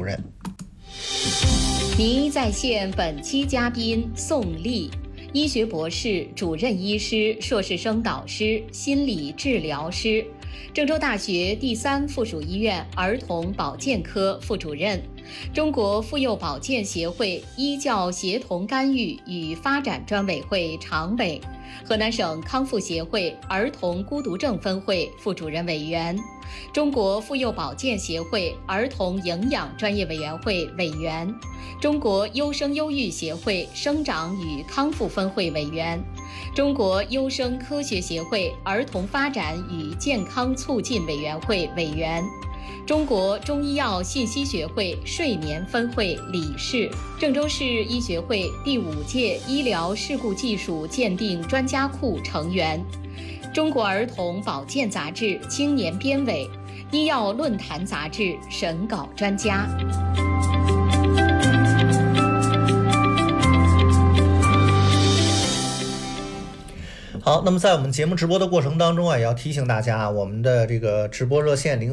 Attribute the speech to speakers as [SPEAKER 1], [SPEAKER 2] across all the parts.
[SPEAKER 1] 任。
[SPEAKER 2] 名医在线本期嘉宾宋丽，医学博士、主任医师、硕士生导师、心理治疗师，郑州大学第3附属医院儿童保健科副主任，中国妇幼保健协会医教协同干预与发展专委会常委，河南省康复协会儿童孤独症分会副主任委员，中国妇幼保健协会儿童营养专业委员会委员，中国优生优育协会生长与康复分会委员，中国优生科学协会儿童发展与健康促进委员会委员，中国中医药信息学会睡眠分会理事，郑州市医学会第5届医疗事故技术鉴定专家库成员，中国儿童保健杂志青年编委，医药论坛杂志审稿专家。
[SPEAKER 1] 好，那么在我们节目直播的过程当中啊，也要提醒大家，我们的这个直播热线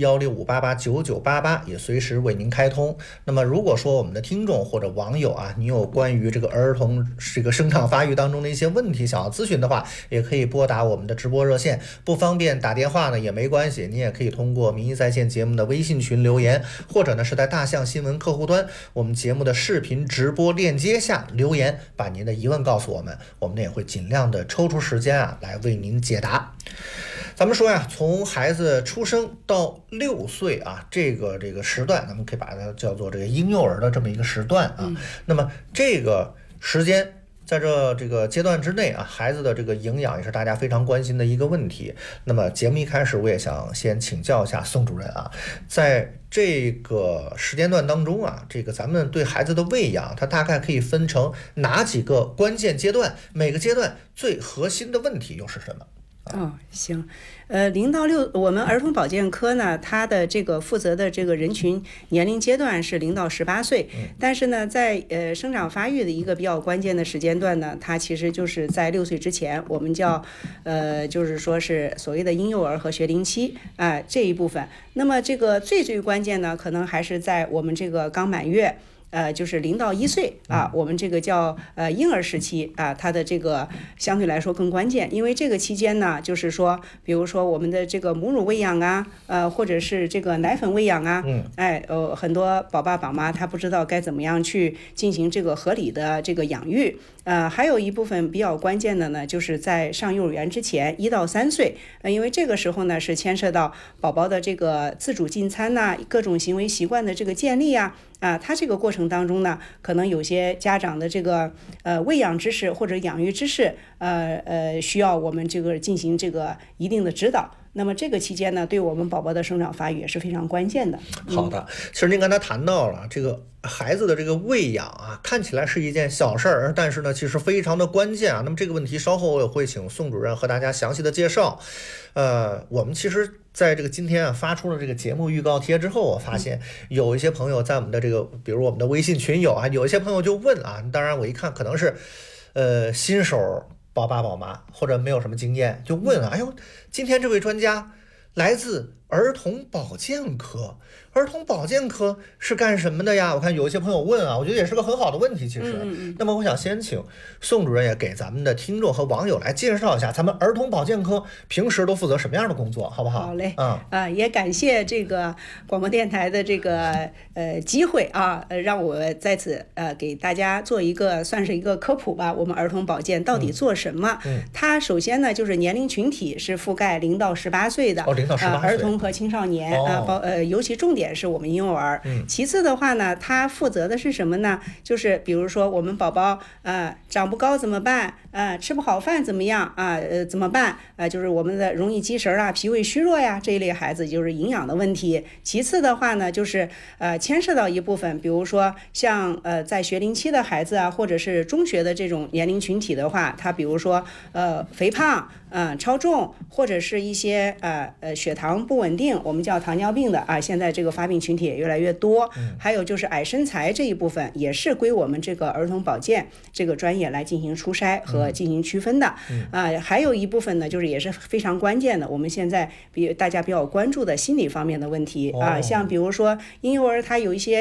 [SPEAKER 1] 037165889988也随时为您开通。那么如果说我们的听众或者网友啊，你有关于这个儿童这个生长发育当中的一些问题想要咨询的话，也可以拨打我们的直播热线。不方便打电话呢也没关系，你也可以通过民医在线节目的微信群留言，或者呢是在大象新闻客户端我们节目的视频直播链接下留言，把您的疑问告诉我们，我们也会尽量的抽出时间啊来为您解答。咱们说呀，从孩子出生到6岁啊，这个时段，咱们可以把它叫做这个婴幼儿的这么一个时段啊。那么这个时间在这个阶段之内啊，孩子的这个营养也是大家非常关心的一个问题。那么节目一开始，我也想先请教一下宋主任啊，在这个时间段当中啊，这个咱们对孩子的喂养，它大概可以分成哪几个关键阶段？每个阶段最核心的问题又是什么？
[SPEAKER 3] 行，0到6，我们儿童保健科呢，它的这个负责的这个人群年龄阶段是0到18岁，但是呢，在生长发育的一个比较关键的时间段呢，它其实就是在6岁之前，我们叫就是说是所谓的婴幼儿和学龄期这一部分。那么这个最关键呢，可能还是在我们这个刚满月。就是0到1岁啊，我们这个叫婴儿时期啊，它的这个相对来说更关键，因为这个期间呢，就是说，比如说我们的这个母乳喂养啊，或者是这个奶粉喂养啊，很多宝爸宝妈他不知道该怎么样去进行这个合理的这个养育。还有一部分比较关键的呢，就是在上幼儿园之前1到3岁，因为这个时候呢是牵涉到宝宝的这个自主进餐呐，各种行为习惯的这个建立啊，它这个过程当中呢，可能有些家长的这个喂养知识或者养育知识，需要我们这个进行这个一定的指导。那么这个期间呢，对我们宝宝的生长发育也是非常关键的。
[SPEAKER 1] 好的，其实您刚才谈到了这个孩子的这个喂养啊，看起来是一件小事儿，但是呢，其实非常的关键啊。那么这个问题稍后我也会请宋主任和大家详细的介绍。我们其实在这个今天啊发出了这个节目预告贴之后，我发现有一些朋友在我们的这个，比如我们的微信群友啊，有一些朋友就问啊，当然我一看可能是新手宝爸宝妈或者没有什么经验，就问啊，哎呦，今天这位专家来自儿童保健科，儿童保健科是干什么的呀？我看有一些朋友问啊，我觉得也是个很好的问题。其实，那么我想先请宋主任也给咱们的听众和网友来介绍一下，咱们儿童保健科平时都负责什么样的工作，好不好？
[SPEAKER 3] 好嘞，也感谢这个广播电台的这个机会啊，让我在此给大家做一个算是一个科普吧。我们儿童保健到底做什么？它首先呢就是年龄群体是覆盖0到18岁的
[SPEAKER 1] ，0到18岁
[SPEAKER 3] 儿童和青少年尤其重点是我们婴幼儿。其次的话呢，它负责的是什么呢？就是比如说我们宝宝长不高怎么办？吃不好饭怎么样怎么办？就是我们的容易积食啊、脾胃虚弱呀这一类孩子，就是营养的问题。其次的话呢，就是牵涉到一部分，比如说像在学龄期的孩子啊，或者是中学的这种年龄群体的话，他比如说肥胖、超重，或者是一些血糖不稳定，我们叫糖尿病的现在这个发病群体也越来越多。还有就是矮身材这一部分，也是归我们这个儿童保健这个专业来进行初筛和进行区分的。还有一部分呢，就是也是非常关键的，我们现在大家比较关注的心理方面的问题像比如说婴幼儿他有一些